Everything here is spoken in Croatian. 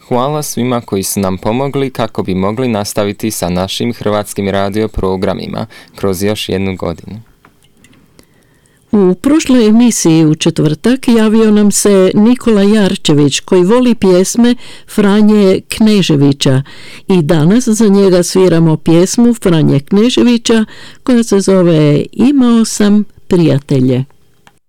Hvala svima koji su nam pomogli kako bi mogli nastaviti sa našim hrvatskim radio programima kroz još jednu godinu. U prošloj emisiji u četvrtak javio nam se Nikola Jarčević koji voli pjesme Franje Kneževića i danas za njega sviramo pjesmu Franje Kneževića koja se zove Imao sam prijatelje.